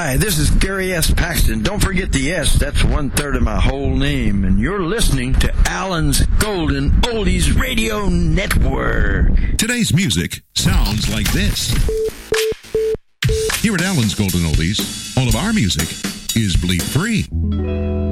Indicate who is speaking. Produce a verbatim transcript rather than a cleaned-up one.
Speaker 1: Hi, this is Gary S. Paxton. Don't forget the S. That's one-third of my whole name. And you're listening to Alan's Golden Oldies Radio Network.
Speaker 2: Today's music sounds like this. Here at Alan's Golden Oldies, all of our music is bleep-free.